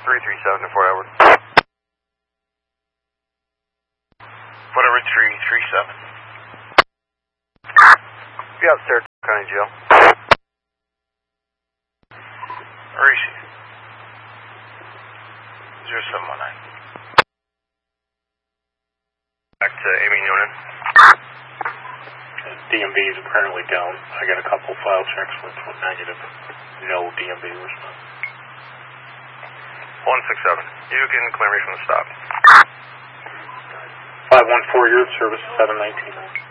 337 to Fort Edward. Fort Edward 337. Yeah, Saratoga County Jail. Where is she? 0719. Back to Amy Noonan. DMV is apparently down. I got a couple file checks with negative. No DMV response. 167. You can clear me from the stop. 514, your service 719.